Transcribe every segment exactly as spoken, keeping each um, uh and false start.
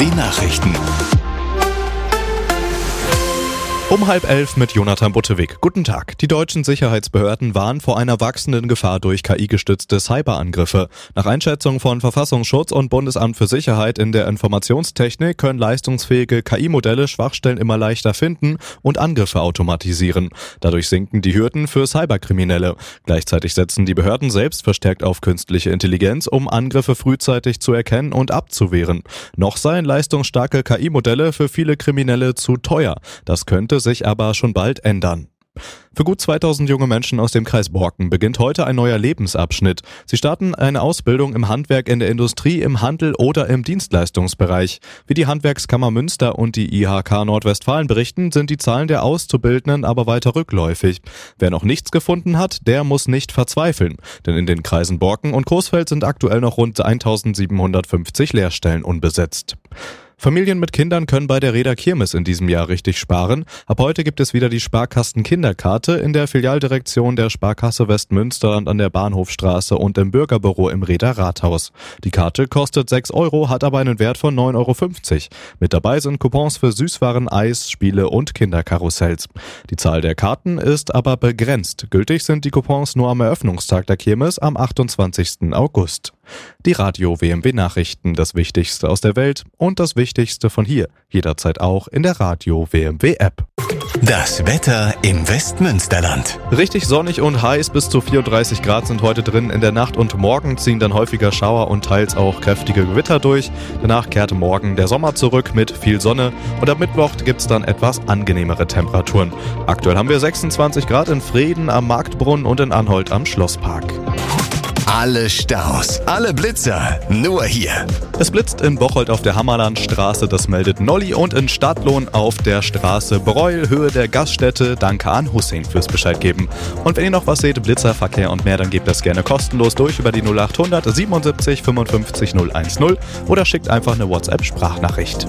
W Nachrichten. Um halb elf mit Jonathan Buttewig. Guten Tag. Die deutschen Sicherheitsbehörden warnen vor einer wachsenden Gefahr durch K I-gestützte Cyberangriffe. Nach Einschätzung von Verfassungsschutz und Bundesamt für Sicherheit in der Informationstechnik können leistungsfähige K I-Modelle Schwachstellen immer leichter finden und Angriffe automatisieren. Dadurch sinken die Hürden für Cyberkriminelle. Gleichzeitig setzen die Behörden selbst verstärkt auf künstliche Intelligenz, um Angriffe frühzeitig zu erkennen und abzuwehren. Noch seien leistungsstarke K I-Modelle für viele Kriminelle zu teuer. Das könnte sich aber schon bald ändern. Für gut zweitausend junge Menschen aus dem Kreis Borken beginnt heute ein neuer Lebensabschnitt. Sie starten eine Ausbildung im Handwerk, in der Industrie, im Handel oder im Dienstleistungsbereich. Wie die Handwerkskammer Münster und die I H K Nordwestfalen berichten, sind die Zahlen der Auszubildenden aber weiter rückläufig. Wer noch nichts gefunden hat, der muss nicht verzweifeln. Denn in den Kreisen Borken und Coesfeld sind aktuell noch rund eintausendsiebenhundertfünfzig Lehrstellen unbesetzt. Familien mit Kindern können bei der Reder Kirmes in diesem Jahr richtig sparen. Ab heute gibt es wieder die Sparkassen-Kinderkarte in der Filialdirektion der Sparkasse Westmünsterland an der Bahnhofstraße und im Bürgerbüro im Reder Rathaus. Die Karte kostet sechs Euro, hat aber einen Wert von neun Euro fünfzig. Mit dabei sind Coupons für Süßwaren, Eis, Spiele und Kinderkarussells. Die Zahl der Karten ist aber begrenzt. Gültig sind die Coupons nur am Eröffnungstag der Kirmes am achtundzwanzigsten August. Die Radio W M W Nachrichten, das Wichtigste aus der Welt und das Wichtigste von hier, jederzeit auch in der Radio W M W App. Das Wetter im Westmünsterland. Richtig sonnig und heiß, bis zu vierunddreißig Grad sind heute drin. In der Nacht und morgen ziehen dann häufiger Schauer und teils auch kräftige Gewitter durch. Danach kehrt morgen der Sommer zurück mit viel Sonne und am Mittwoch gibt's dann etwas angenehmere Temperaturen. Aktuell haben wir sechsundzwanzig Grad in Vreden am Marktbrunnen und in Anholt am Schlosspark. Alle Staus, alle Blitzer, nur hier. Es blitzt in Bocholt auf der Hammerlandstraße, das meldet Nolli, und in Stadtlohn auf der Straße Breuel, Höhe der Gaststätte. Danke an Hussein fürs Bescheid geben. Und wenn ihr noch was seht, Blitzer, Verkehr und mehr, dann gebt das gerne kostenlos durch über die null achthundert siebenundsiebzig fünfundfünfzig null zehn oder schickt einfach eine WhatsApp-Sprachnachricht.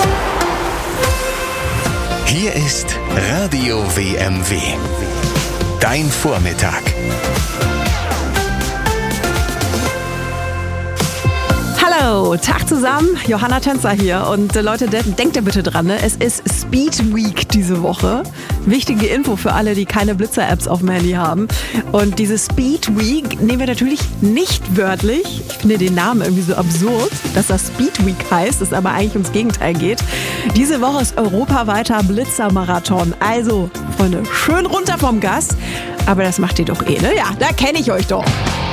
Hier ist Radio W M W. Dein Vormittag. Hallo, Tag zusammen, Johanna Tänzer hier und äh, Leute, de- denkt ihr bitte dran, ne? Es ist Speed Week diese Woche. Wichtige Info für alle, die keine Blitzer-Apps auf dem Handy haben. Und diese Speed Week nehmen wir natürlich nicht wörtlich. Ich finde den Namen irgendwie so absurd, dass das Speed Week heißt, es aber eigentlich ums Gegenteil geht. Diese Woche ist europaweiter Blitzermarathon. Also, Freunde, schön runter vom Gas. Aber das macht ihr doch eh, ne? Ja, da kenne ich euch doch.